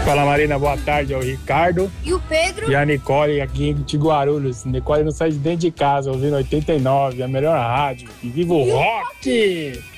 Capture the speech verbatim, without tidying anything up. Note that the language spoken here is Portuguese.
Fala, Marina, boa tarde, é o Ricardo. E o Pedro? E a Nicole aqui de Guarulhos. Nicole não sai de dentro de casa, ouvindo oitenta e nove, a melhor rádio. E viva o rock!